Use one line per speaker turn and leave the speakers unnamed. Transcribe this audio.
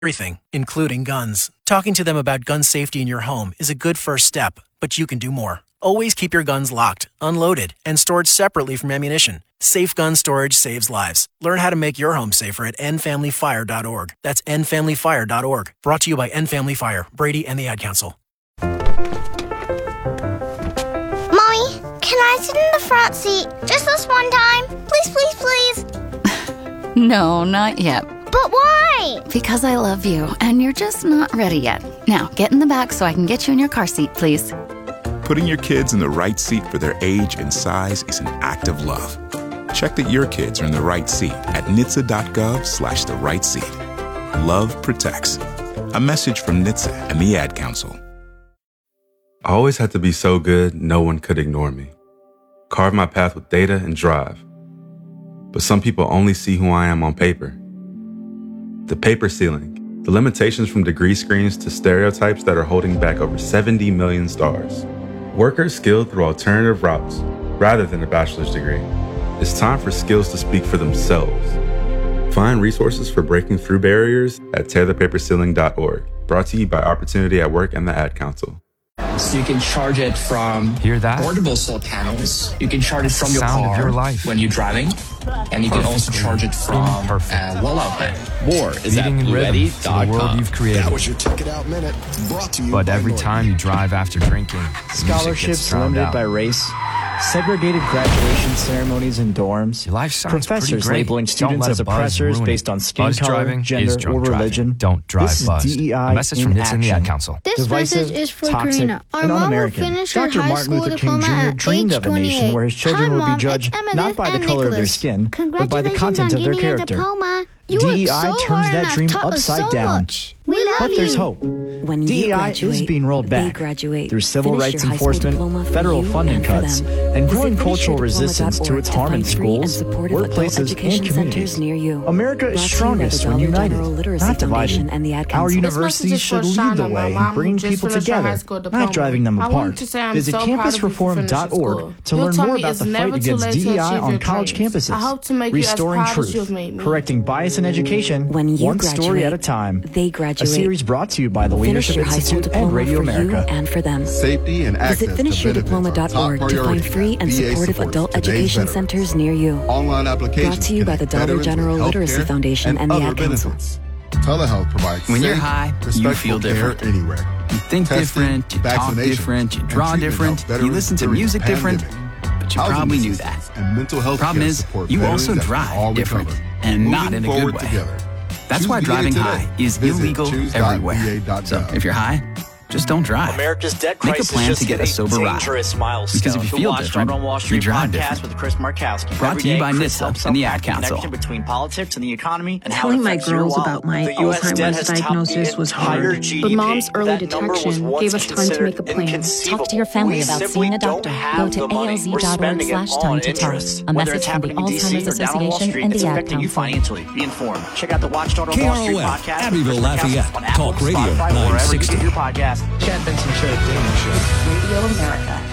everything, including guns. Talking to them about gun safety in your home is a good first step, but you can do more. Always keep your guns locked, unloaded, and stored separately from ammunition. Safe gun storage saves lives. Learn how to make your home safer at endfamilyfire.org. That's endfamilyfire.org. Brought to you by End Family Fire, Brady, and the Ad Council.
Mommy, can I sit in the front seat just this one time? Please, please, please.
No, not yet.
But why?
Because I love you, and you're just not ready yet. Now, get in the back so I can get you in your car seat, please.
Putting your kids in the right seat for their age and size is an act of love. Check that your kids are in the right seat at NHTSA.gov/the right seat. Love protects. A message from NHTSA and the Ad Council.
I always had to be so good, no one could ignore me. Carve my path with data and drive. But some people only see who I am on paper. The paper ceiling, the limitations from degree screens to stereotypes that are holding back over 70 million stars. Workers skilled through alternative routes rather than a bachelor's degree. It's time for skills to speak for themselves. Find resources for breaking through barriers at tearthepaperceiling.org. Brought to you by Opportunity at Work and the Ad Council.
So you can charge it from portable solar panels. You can charge it from your car when you're driving. And you can also charge it from wall outlet.
More is at BlueEddy.com. The world you've created.
That was your Ticket Out Minute. Brought to you
But
by
every
Norton.
time you drive after drinking,
scholarships limited by race, segregated graduation ceremonies in dorms, professors labeling students as oppressors based on skin color, gender, or religion.
Don't drive
this
buzz.
Is DEI
A message from NHTSA and the Ad Council.
This
Divisive,
message is for
toxic,
Karina. Our
and
mom will
un-American.
finish her
Dr.
high
Martin
school
Luther King
diploma
Jr.
at
dreamed
age
of a nation
28.
where his children
Hi,
would be
Mom,
judged
it's
not by the
Emily
color of their
Nicholas.
skin, but by the
Congratulations
content
on
of their
getting your
character.
diploma. You
DEI
worked so
turns
hard
that
and
dream
taught us
upside
so
down.
much. We love
But there's
you.
hope.
When you
DEI
graduate,
is being rolled
they
back
graduate.
through civil
Finish
rights
your high school
enforcement,
diploma for
federal
you
funding
and for
cuts,
them.
and
Visit
growing cultural resistance to its harm in
finishyourdiploma.org to find free and
schools,
supportive adult
workplaces,
education
and communities.
centers near you.
America is
Brought to you by the
strongest when
Dollar
united,
General Literacy
not
Foundation
divided.
and the Ad
Our
Council.
universities should lead the way in bringing people together, not driving them apart. Visit campusreform.org to learn more about the fight against DEI on college campuses. Restoring truth, correcting bias in education,
When you
one story at a
graduate,
time.
they
A
graduate.
series brought to you by the
Finish
Leadership
your high school
Institute and
diploma
Radio
for
America.
you and for them.
Safety and access
Visit
to benefits are top
finishyourdiploma.org to find
priority
free and
as VA
supportive
supports
adult
today's
education
veterans.
centers near you.
Online applications
Brought to you by the
connect
Dollar
veterans
General
with
Literacy
healthcare
Foundation and the
other
Ad Council.
benefits. Telehealth provides
When you're
safe,
high, you
respectful
feel
care
different.
anywhere.
You think
Testing,
different, you talk
vaccination,
different, you
and
draw
treatment
different,
help
you
veterans
listen to
during the
music different,
pandemic.
but you
Housing
probably knew
assistance
that.
And mental health
Problem
care
is,
support
you
veterans
also
that
drive
all
different,
recovered.
and not
Moving
in a good
forward
way.
together.
That's
Choose
why
VA
driving
today.
high is
Visit
illegal
choose.va.gov.
everywhere. So if you're high, just don't drive.
America's debt
Make a
crisis
plan
just
to get
hit
a sober ride.
dangerous milestone.
Because if you feel
Watch
different,
Start on Wall
you
Street
drive
podcast
different.
with Chris Markowski.
Brought
Every
to you
day,
by
Chris
NHTSA
helps
and the
unpack
Ad
the
Council.
connection between politics and the economy and how
Telling
it
my
affects your
girls
wallet.
about my
The US debt
Alzheimer's
has topped the
diagnosis was
entire
hard,
GDP.
but Mom's early
That number was
detection
once
gave us time to make a
considered
plan.
inconceivable.
Talk to your family
We
about
simply
seeing a
don't
doctor.
have
Go to
the money. We're spending it
alz.org/time
on
to talk.
interest.
A
Whether
message
it's
from the
happening in DC
Alzheimer's
or down on Wall
Association
Street,
and
it's
the Ad
affecting you
Council.
financially. Be informed. Check out the Watchdog on Wall Street
KROF,
podcast.
Abbeville,
Chris Markowski
Lafayette.
on Apple,
Talk Radio
Spotify, wherever you
960.
get your podcast.
Chad Benson Show, Daily Show.
Radio America.